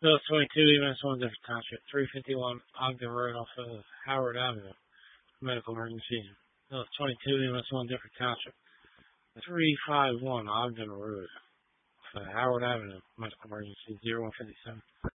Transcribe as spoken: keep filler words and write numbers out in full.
Bill twenty-two, E M S one, different township, three fifty-one Ogden Road off of Howard Avenue, medical emergency. Bill twenty-two, E M S one, different township, three fifty-one Ogden Road off of Howard Avenue, medical emergency, zero one five seven.